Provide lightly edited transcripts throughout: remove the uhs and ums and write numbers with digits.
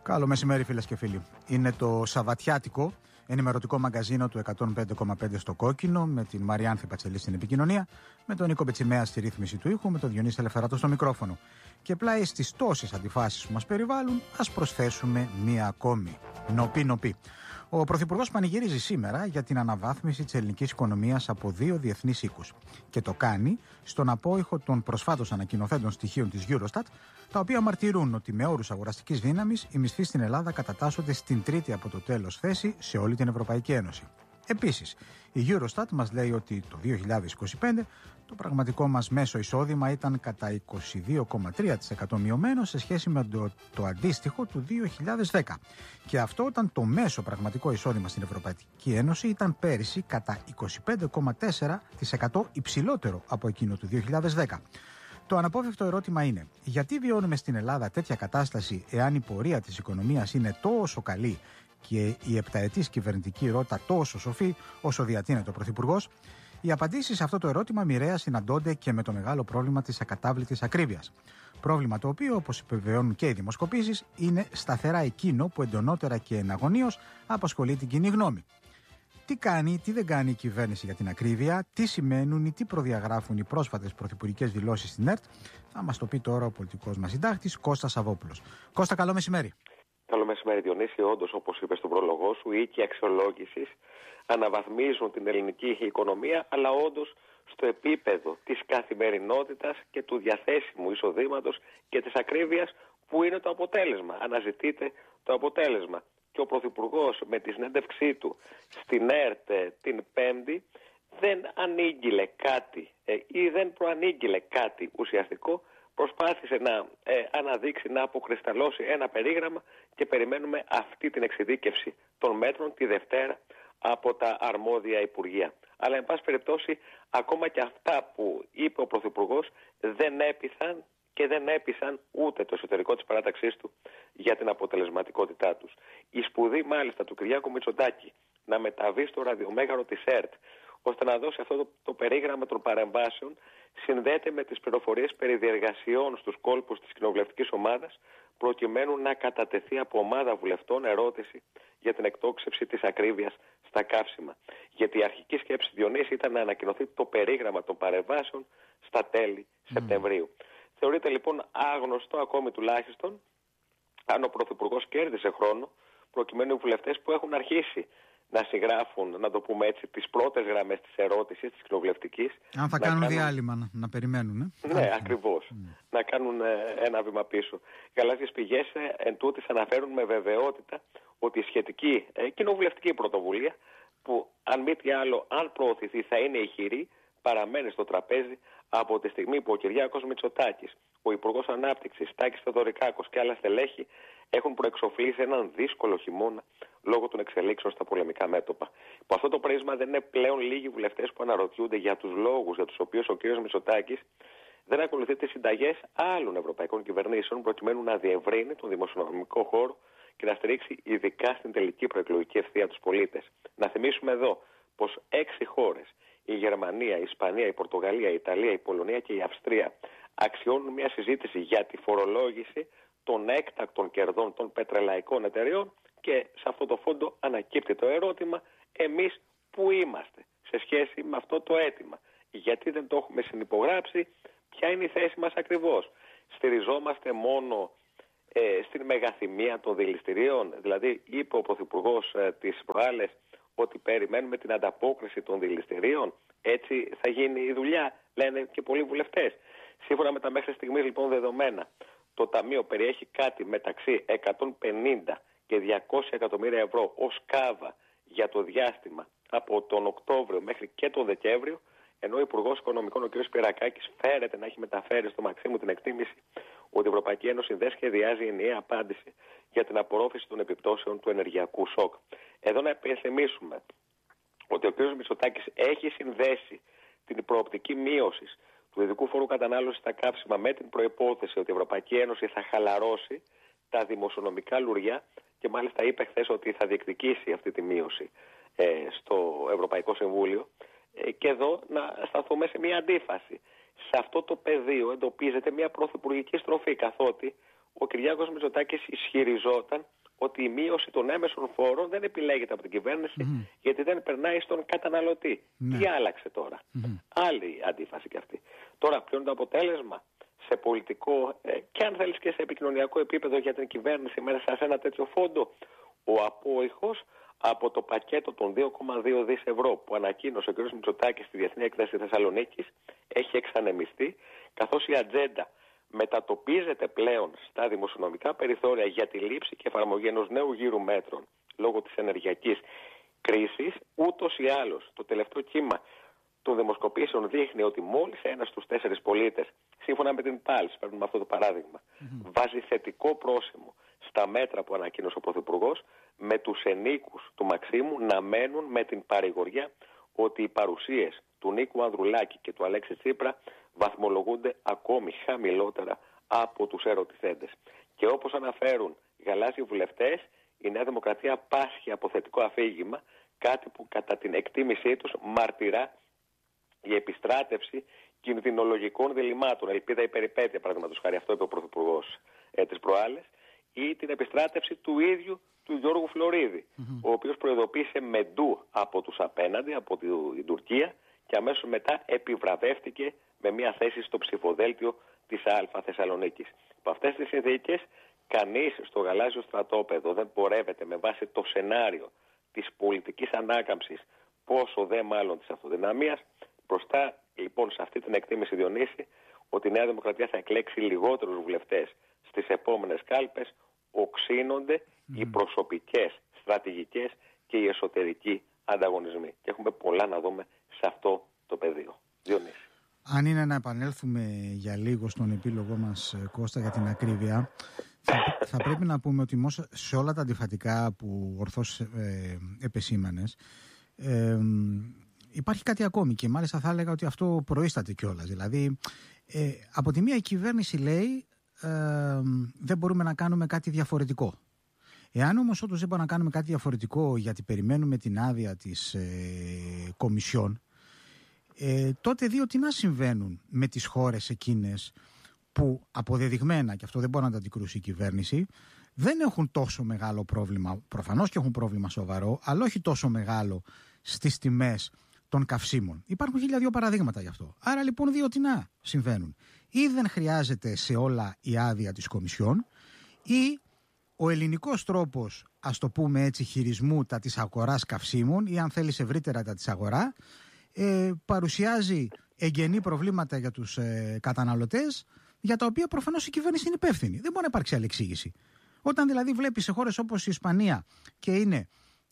Καλό μεσημέρι, φίλες και φίλοι. Είναι το Σαββατιάτικο ενημερωτικό μαγκαζίνο του 105,5 στο Κόκκινο, με την Μαριάνθη Πατσελή στην επικοινωνία, με τον Νίκο Μπετσιμέα στη ρύθμιση του ήχου, με τον Διονύση Ελευθεράτο στο μικρόφωνο. Και πλάι στις τόσες αντιφάσεις που μας περιβάλλουν, ας προσθέσουμε μία ακόμη. Νοπή. Ο Πρωθυπουργός πανηγυρίζει σήμερα για την αναβάθμιση της ελληνικής οικονομίας από 2 διεθνείς οίκους. Και το κάνει στον απόϊχο των προσφάτως ανακοινωθέντων στοιχείων της Eurostat, τα οποία μαρτυρούν ότι με όρους αγοραστικής δύναμης οι μισθοί στην Ελλάδα κατατάσσονται στην τρίτη από το τέλος θέση σε όλη την Ευρωπαϊκή Ένωση. Επίσης, η Eurostat μας λέει ότι το 2025 το πραγματικό μας μέσο εισόδημα ήταν κατά 22,3% μειωμένο σε σχέση με το αντίστοιχο του 2010. Και αυτό όταν το μέσο πραγματικό εισόδημα στην Ευρωπαϊκή Ένωση ήταν πέρυσι κατά 25,4% υψηλότερο από εκείνο του 2010. Το αναπόφευκτο ερώτημα είναι, γιατί βιώνουμε στην Ελλάδα τέτοια κατάσταση εάν η πορεία της οικονομίας είναι τόσο καλή και η επταετής κυβερνητική ρότα τόσο σοφή όσο διατείνεται ο Πρωθυπουργός? Οι απαντήσεις σε αυτό το ερώτημα μοιραία συναντώνται και με το μεγάλο πρόβλημα της ακατάβλητης ακρίβειας. Πρόβλημα το οποίο, όπως επιβεβαιώνουν και οι δημοσκοπήσεις, είναι σταθερά εκείνο που εντονότερα και εναγωνίως απασχολεί την κοινή γνώμη. Τι κάνει, τι δεν κάνει η κυβέρνηση για την ακρίβεια, τι σημαίνουν ή τι προδιαγράφουν οι πρόσφατες πρωθυπουργικές δηλώσεις στην ΕΡΤ, θα μας το πει τώρα ο πολιτικός μας συντάκτης Κώστας Σαββόπουλος. Κώστα, καλό μεσημέρι. Καλό μεσημέρι, Διονύση. Όντως, όπως είπες στον πρόλογό σου, οι οίκοι αξιολόγησης αναβαθμίζουν την ελληνική οικονομία, αλλά όντως στο επίπεδο της καθημερινότητας και του διαθέσιμου εισοδήματος και της ακρίβειας, που είναι το αποτέλεσμα. Αναζητείται το αποτέλεσμα. Και ο Πρωθυπουργός με τη συνέντευξή του στην ΕΡΤ την Πέμπτη δεν ανήγγειλε κάτι ή δεν προανήγγειλε κάτι ουσιαστικό. Προσπάθησε να αναδείξει, να αποκρισταλώσει ένα περίγραμμα και περιμένουμε αυτή την εξειδίκευση των μέτρων τη Δευτέρα από τα αρμόδια Υπουργεία. Αλλά, εν πάση περιπτώσει, ακόμα και αυτά που είπε ο Πρωθυπουργός δεν έπειθαν και δεν έπεισαν ούτε το εσωτερικό της παράταξής του για την αποτελεσματικότητά τους. Η σπουδή, μάλιστα, του Κυριάκου Μητσοτάκη να μεταβεί στο ραδιομέγαρο της ΕΡΤ ώστε να δώσει αυτό το περίγραμμα των παρεμβάσεων συνδέεται με τις πληροφορίες περί διεργασιών στους κόλπους της κοινοβουλευτικής ομάδας, προκειμένου να κατατεθεί από ομάδα βουλευτών ερώτηση για την εκτόξευση της ακρίβειας στα καύσιμα. Γιατί η αρχική σκέψη, Διονύση, ήταν να ανακοινωθεί το περίγραμμα των παρεμβάσεων στα τέλη Σεπτεμβρίου. Θεωρείται λοιπόν άγνωστο ακόμη τουλάχιστον αν ο Πρωθυπουργός κέρδισε χρόνο προκειμένου οι βουλευτές που έχουν αρχίσει να συγγράφουν, να το πούμε έτσι, τις πρώτες γραμμές της ερώτησης, της κοινοβουλευτικής. Αν θα κάνουν διάλειμμα να περιμένουν. Ναι, ακριβώς. Να κάνουν ένα βήμα πίσω. Γαλάζιες πηγές εν τούτης αναφέρουν με βεβαιότητα ότι η σχετική κοινοβουλευτική πρωτοβουλία, που αν μη τι άλλο, αν προωθηθεί, θα είναι ηχηρή, παραμένει στο τραπέζι από τη στιγμή που ο Κυριάκος Μητσοτάκης, ο Υπουργός Ανάπτυξης Τάκης Θεοδωρικάκος και άλλα στελέχη έχουν προεξοφλήσει έναν δύσκολο χειμώνα λόγω των εξελίξεων στα πολεμικά μέτωπα. Που αυτό το πρίσμα δεν είναι πλέον λίγοι βουλευτές που αναρωτιούνται για τους λόγους για τους οποίους ο κ. Μητσοτάκης δεν ακολουθεί τις συνταγές άλλων ευρωπαϊκών κυβερνήσεων προκειμένου να διευρύνει τον δημοσιονομικό χώρο και να στηρίξει ειδικά στην τελική προεκλογική ευθεία τους πολίτες. Να θυμίσουμε εδώ πως 6 χώρες, η Γερμανία, η Ισπανία, η Πορτογαλία, η Ιταλία, η Πολωνία και η Αυστρία, αξιώνουν μια συζήτηση για τη φορολόγηση των έκτακτων κερδών των πετρελαϊκών εταιρεών και σε αυτό το φόντο ανακύπτει το ερώτημα, εμείς που είμαστε σε σχέση με αυτό το αίτημα? Γιατί δεν το έχουμε συνυπογράψει? Ποια είναι η θέση μας ακριβώς? Στηριζόμαστε μόνο στην μεγαθυμία των δηληστηρίων? Δηλαδή, είπε ο Πρωθυπουργός τις προάλλες ότι περιμένουμε την ανταπόκριση των δηληστηρίων. Έτσι θα γίνει η δουλειά, λένε και πολλοί βουλευτές. Σύμφωνα με τα μέχρι στιγμής λοιπόν δεδομένα, το Ταμείο περιέχει κάτι μεταξύ 150 και 200 εκατομμύρια ευρώ ως κάβα για το διάστημα από τον Οκτώβριο μέχρι και τον Δεκέμβριο, ενώ ο Υπουργός Οικονομικών, ο κ. Σπυρακάκης, φέρεται να έχει μεταφέρει στο Μαξίμου την εκτίμηση ότι η Ευρωπαϊκή Ένωση δεν σχεδιάζει ενιαία απάντηση για την απορρόφηση των επιπτώσεων του ενεργειακού σοκ. Εδώ να υπενθυμίσουμε ότι ο κ. Μητσοτάκης έχει συνδέσει την προοπτική μείωση του ειδικού φόρου κατανάλωσης στα καύσιμα με την προϋπόθεση ότι η Ευρωπαϊκή Ένωση θα χαλαρώσει τα δημοσιονομικά λουριά και μάλιστα είπε χθες ότι θα διεκδικήσει αυτή τη μείωση στο Ευρωπαϊκό Συμβούλιο. Και εδώ να σταθούμε σε μια αντίφαση. Σε αυτό το πεδίο εντοπίζεται μια πρωθυπουργική στροφή, καθότι ο Κυριάκος Μητσοτάκης ισχυριζόταν ότι η μείωση των έμεσων φόρων δεν επιλέγεται από την κυβέρνηση γιατί δεν περνάει στον καταναλωτή. Τι άλλαξε τώρα? Άλλη αντίφαση κι αυτή. Τώρα ποιο είναι το αποτέλεσμα σε πολιτικό και αν θέλεις και σε επικοινωνιακό επίπεδο για την κυβέρνηση μέσα σε ένα τέτοιο φόντο? Ο απόϊχος από το πακέτο των 2,2 δις ευρώ που ανακοίνωσε ο κ. Μητσοτάκης στη Διεθνή Έκθεση Θεσσαλονίκης έχει εξανεμιστεί, καθώς η ατζέντα μετατοπίζεται πλέον στα δημοσιονομικά περιθώρια για τη λήψη και εφαρμογή ενός νέου γύρου μέτρων λόγω της ενεργειακής κρίσης. Ούτως ή άλλως, το τελευταίο κύμα των δημοσκοπήσεων δείχνει ότι μόλις 1 στους 4 πολίτες, σύμφωνα με την Pulse, παίρνουμε αυτό το παράδειγμα, βάζει θετικό πρόσημο στα μέτρα που ανακοίνωσε ο Πρωθυπουργός, με τους ενίκους του Μαξίμου να μένουν με την παρηγοριά ότι οι παρουσίες του Νίκου Ανδρουλάκη και του Αλέξη Τσίπρα βαθμολογούνται ακόμη χαμηλότερα από τους ερωτηθέντες. Και όπως αναφέρουν γαλάζιοι βουλευτές, η Νέα Δημοκρατία πάσχει από θετικό αφήγημα, κάτι που κατά την εκτίμησή τους μαρτυρά η επιστράτευση κινδυνολογικών διλημάτων. Ελπίδα ή περιπέτεια, παραδείγματος χάρη, αυτό είπε ο Πρωθυπουργός τις προάλλες, ή την επιστράτευση του ίδιου του Γιώργου Φλωρίδη, ο οποίος προειδοποίησε με ντου από τους απέναντι, από την Τουρκία, και αμέσως μετά επιβραβεύτηκε με μια θέση στο ψηφοδέλτιο της Α Θεσσαλονίκης. Από αυτές τις συνθήκες, κανείς στο γαλάζιο στρατόπεδο δεν πορεύεται με βάση το σενάριο της πολιτικής ανάκαμψης, πόσο δε μάλλον της αυτοδυναμίας. Μπροστά λοιπόν σε αυτή την εκτίμηση, Διονύση, ότι η Νέα Δημοκρατία θα εκλέξει λιγότερους βουλευτές στις επόμενες κάλπες, οξύνονται οι προσωπικές, στρατηγικές και οι εσωτερικοί ανταγωνισμοί. Και έχουμε πολλά να δούμε σε αυτό το πεδίο. Διονύση. Αν είναι να επανέλθουμε για λίγο στον επίλογό μας, Κώστα, για την ακρίβεια, θα πρέπει να πούμε ότι σε όλα τα αντιφατικά που ορθώς επεσήμανες, υπάρχει κάτι ακόμη, και μάλιστα θα έλεγα ότι αυτό προείσταται κιόλας. Δηλαδή, από τη μία η κυβέρνηση λέει δεν μπορούμε να κάνουμε κάτι διαφορετικό. Εάν όμως όντως δεν μπορούμε να κάνουμε κάτι διαφορετικό γιατί περιμένουμε την άδεια της Κομισιόν, τότε δύο τι να συμβαίνουν με τις χώρες εκείνες που αποδεδειγμένα, και αυτό δεν μπορεί να το αντικρούσει η κυβέρνηση, δεν έχουν τόσο μεγάλο πρόβλημα, προφανώς και έχουν πρόβλημα σοβαρό, αλλά όχι τόσο μεγάλο στις τιμές των καυσίμων. Υπάρχουν 1002 παραδείγματα γι' αυτό. Άρα λοιπόν δύο τι να συμβαίνουν. Ή δεν χρειάζεται σε όλα η άδεια της Κομισιόν, ή ο ελληνικός τρόπος, ας το πούμε έτσι, χειρισμού τα της αγοράς καυσίμων, ή αν θέλεις ευρύτερα τα της αγορά, παρουσιάζει εγγενή προβλήματα για τους καταναλωτές, για τα οποία προφανώς η κυβέρνηση είναι υπεύθυνη. Δεν μπορεί να υπάρξει άλλη εξήγηση. Όταν δηλαδή βλέπεις σε χώρες όπως η Ισπανία και είναι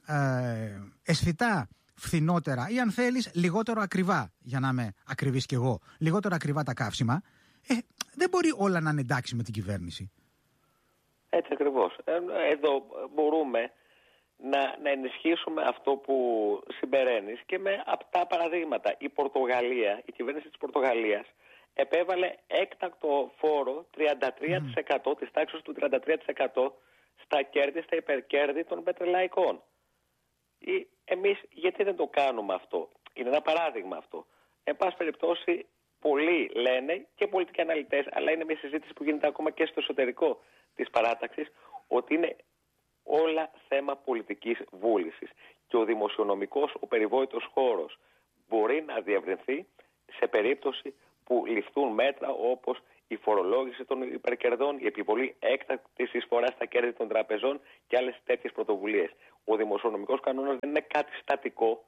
αισθητά φθηνότερα, ή αν θέλεις λιγότερο ακριβά, για να είμαι ακριβής κι εγώ, λιγότερο ακριβά τα καύσιμα, δεν μπορεί όλα να είναι εντάξει με την κυβέρνηση. Έτσι ακριβώς. Εδώ μπορούμε να ενισχύσουμε αυτό που συμπεραίνεις και με απτά παραδείγματα. Η Πορτογαλία, η κυβέρνηση της Πορτογαλίας επέβαλε έκτακτο φόρο 33%, της τάξης του 33% στα κέρδη, στα υπερκέρδη των πετρελαϊκών. Εμείς γιατί δεν το κάνουμε αυτό? Είναι ένα παράδειγμα αυτό. Εν πάση περιπτώσει, πολλοί λένε, και πολιτικοί αναλυτές, αλλά είναι μια συζήτηση που γίνεται ακόμα και στο εσωτερικό της παράταξης, ότι είναι όλα θέμα πολιτικής βούλησης. Και ο δημοσιονομικός, ο περιβόητος χώρος μπορεί να διευρυνθεί σε περίπτωση που ληφθούν μέτρα όπως η φορολόγηση των υπερκερδών, η επιβολή έκτακτης εισφοράς στα κέρδη των τραπεζών και άλλες τέτοιες πρωτοβουλίες. Ο δημοσιονομικός κανόνας δεν είναι κάτι στατικό.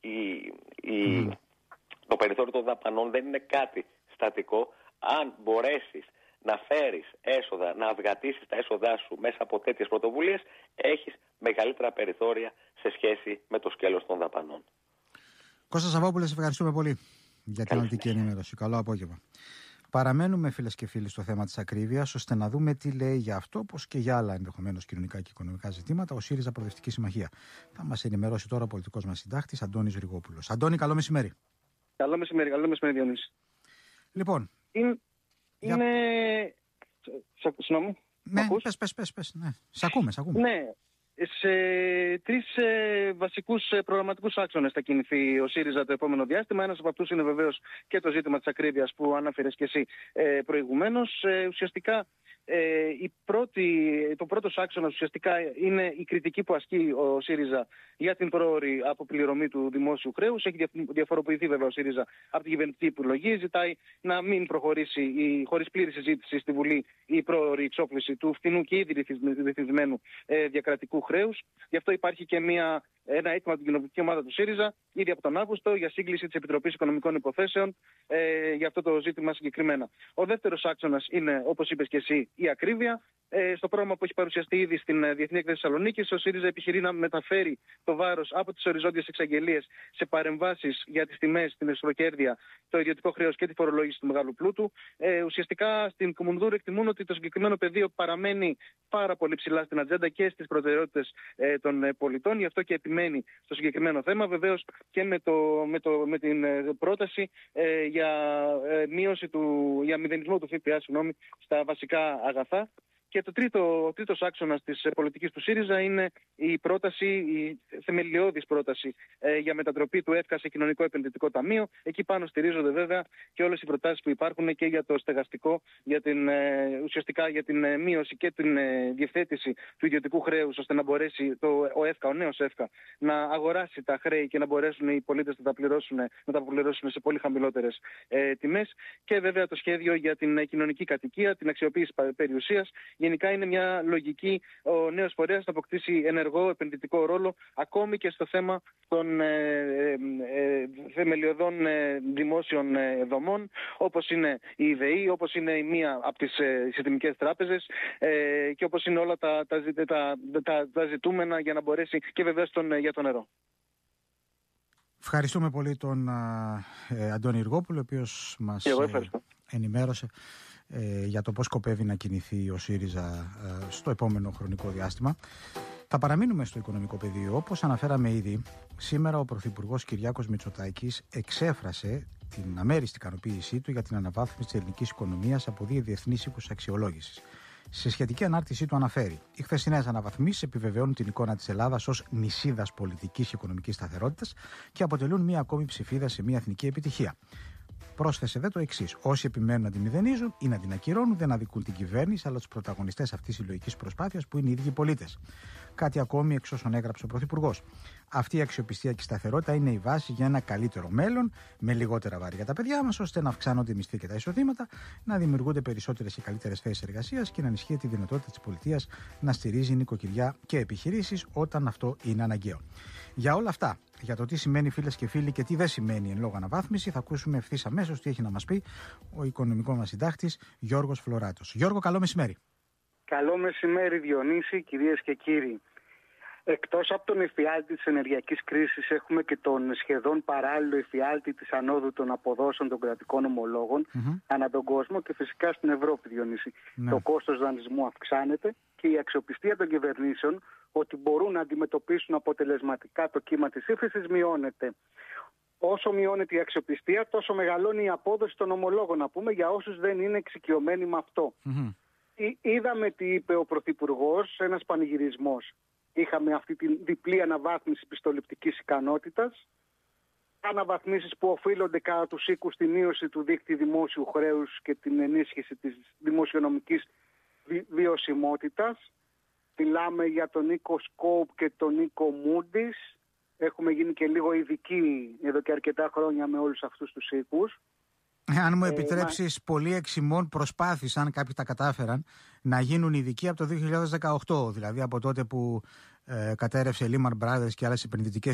Το περιθώριο των δαπανών δεν είναι κάτι στατικό. Αν μπορέσεις να φέρεις έσοδα, να αυγατήσεις τα έσοδά σου μέσα από τέτοιες πρωτοβουλίες, έχεις μεγαλύτερα περιθώρια σε σχέση με το σκέλος των δαπανών. Κώστα Σαββόπουλε, σε ευχαριστούμε πολύ για την αναλυτική ενημέρωση. Καλό απόγευμα. Παραμένουμε, φίλες και φίλοι, στο θέμα της ακρίβειας, ώστε να δούμε τι λέει για αυτό, όπως και για άλλα ενδεχομένως κοινωνικά και οικονομικά ζητήματα, ο ΣΥΡΙΖΑ Προοδευτική Συμμαχία. Θα μας ενημερώσει τώρα ο πολιτικός μας συντάκτης, Αντώνης Ριγόπουλος. Αντώνη, καλό μεσημέρι. Καλό μεσημέρι, Διονύση. Λοιπόν. Είναι. Συγγνώμη. Ναι, πες. Ναι. Σ' ακούμε. Ναι. Σε τρεις βασικούς προγραμματικούς άξονες θα κινηθεί ο ΣΥΡΙΖΑ το επόμενο διάστημα. Ένας από αυτούς είναι βεβαίως και το ζήτημα της ακρίβειας που ανάφερες και εσύ προηγουμένως. Ουσιαστικά Το πρώτος άξονας ουσιαστικά είναι η κριτική που ασκεί ο ΣΥΡΙΖΑ για την πρόωρη αποπληρωμή του δημόσιου χρέους. Έχει διαφοροποιηθεί βέβαια ο ΣΥΡΙΖΑ από την κυβερνητική επιλογή. Ζητάει να μην προχωρήσει χωρίς πλήρη συζήτηση στη Βουλή η πρόωρη εξόφληση του φθηνού και ήδη ρυθμισμένου διακρατικού χρέους. Γι' αυτό υπάρχει και ένα αίτημα από την κοινοβουλευτική ομάδα του ΣΥΡΙΖΑ ήδη από τον Αύγουστο για σύγκληση της Επιτροπής Οικονομικών Υποθέσεων για αυτό το ζήτημα συγκεκριμένα. Ο δεύτερος άξονας είναι, όπως είπες και εσύ, η ακρίβεια. Στο πρόγραμμα που έχει παρουσιαστεί ήδη στην Διεθνή Έκθεση Θεσσαλονίκης, ο ΣΥΡΙΖΑ επιχειρεί να μεταφέρει το βάρος από τις οριζόντιες εξαγγελίες σε παρεμβάσεις για τις τιμές, την εσχροκέρδεια, το ιδιωτικό χρέος και τη φορολόγηση του μεγάλου πλούτου. Ουσιαστικά στην Κομμουνδούρου εκτιμούν ότι το συγκεκριμένο πεδίο παραμένει πάρα πολύ ψηλά στην ατζέντα και στις προτεραιότητες των πολιτών. Γι' αυτό και επιμένει στο συγκεκριμένο θέμα. Βεβαίως και με την πρόταση για μηδενισμό του ΦΠΑ στα βασικά αγαθά. Και ο τρίτος άξονας της πολιτικής του ΣΥΡΙΖΑ είναι η θεμελιώδης πρόταση για μετατροπή του ΕΦΚΑ σε κοινωνικό επενδυτικό ταμείο. Εκεί πάνω στηρίζονται βέβαια και όλες οι προτάσεις που υπάρχουν και για το στεγαστικό, ουσιαστικά για την μείωση και την διευθέτηση του ιδιωτικού χρέους, ώστε να μπορέσει ο νέος ΕΦΚΑ να αγοράσει τα χρέη και να μπορέσουν οι πολίτες να τα αποπληρώσουν σε πολύ χαμηλότερες τιμές. Και βέβαια το σχέδιο για την κοινωνική κατοικία, την αξιοποίηση περιουσίας. Γενικά είναι μια λογική ο νέος φορέας να αποκτήσει ενεργό επενδυτικό ρόλο ακόμη και στο θέμα των θεμελιωδών δημόσιων δομών, όπως είναι η ΙΔΕΗ, όπως είναι η μία από τις συστημικές τράπεζες και όπως είναι όλα τα ζητούμενα για να μπορέσει και βεβαίως για το νερό. Ευχαριστούμε πολύ τον Αντώνη Ιργόπουλο, ο οποίος μας ενημέρωσε για το πώς σκοπεύει να κινηθεί ο ΣΥΡΙΖΑ στο επόμενο χρονικό διάστημα. Θα παραμείνουμε στο οικονομικό πεδίο. Όπως αναφέραμε ήδη, σήμερα ο Πρωθυπουργός Κυριάκος Μητσοτάκης εξέφρασε την αμέριστη ικανοποίησή του για την αναβάθμιση της ελληνικής οικονομίας από 2 διεθνείς οίκους αξιολόγησης. Σε σχετική ανάρτησή του αναφέρει: οι χθεσινές αναβαθμίσεις επιβεβαιώνουν την εικόνα της Ελλάδας ως νησίδας πολιτικής και οικονομικής σταθερότητας και αποτελούν μια ακόμη ψηφίδα σε μια εθνική επιτυχία. Πρόσθεσε το εξής: όσοι επιμένουν να τη μηδενίζουν ή να την ακυρώνουν δεν αδικούν την κυβέρνηση, αλλά τους πρωταγωνιστές αυτής της συλλογικής προσπάθειας που είναι οι ίδιοι πολίτες. Κάτι ακόμη εξ όσων έγραψε ο Πρωθυπουργός. Αυτή η αξιοπιστία και η σταθερότητα είναι η βάση για ένα καλύτερο μέλλον, με λιγότερα βάρη για τα παιδιά μας, ώστε να αυξάνονται οι μισθοί και τα εισοδήματα, να δημιουργούνται περισσότερες και καλύτερες θέσεις εργασίας και να ενισχύει τη δυνατότητα της πολιτείας να στηρίζει νοικοκυριά και επιχειρήσεις όταν αυτό είναι αναγκαίο. Για όλα αυτά, για το τι σημαίνει, φίλες και φίλοι, και τι δεν σημαίνει εν λόγω αναβάθμιση, θα ακούσουμε ευθύς αμέσως τι έχει να μας πει ο οικονομικός μας συντάκτης Γιώργος Φλωράτος. Γιώργο, καλό μεσημέρι. Καλό μεσημέρι, Διονύση, κυρίες και κύριοι. Εκτός από τον εφιάλτη της ενεργειακής κρίσης, έχουμε και τον σχεδόν παράλληλο εφιάλτη της ανόδου των αποδόσεων των κρατικών ομολόγων ανά τον κόσμο και φυσικά στην Ευρώπη, Διονύση. Ναι. Το κόστος δανεισμού αυξάνεται και η αξιοπιστία των κυβερνήσεων ότι μπορούν να αντιμετωπίσουν αποτελεσματικά το κύμα της ύφεσης μειώνεται. Όσο μειώνεται η αξιοπιστία, τόσο μεγαλώνει η απόδοση των ομολόγων, να πούμε, για όσους δεν είναι εξοικειωμένοι με αυτό. Είδαμε τι είπε ο Πρωθυπουργός, ένας πανηγυρισμός. Είχαμε αυτή τη διπλή αναβάθμιση πιστοληπτικής ικανότητας, αναβαθμίσεις που οφείλονται κατά τους οίκους στη μείωση του δείκτη δημόσιου χρέους και την ενίσχυση της δημοσιονομικής βιωσιμότητας. Μιλάμε για τον οίκο Σκόπ και τον οίκο Moody's. Έχουμε γίνει και λίγο ειδικοί εδώ και αρκετά χρόνια με όλους αυτούς τους οίκους. Αν μου επιτρέψεις, πολλοί εξημών προσπάθησαν, κάποιοι τα κατάφεραν, να γίνουν ειδικοί από το 2018, δηλαδή από τότε που κατέρευσε Lehman Brothers και άλλες επενδυτικές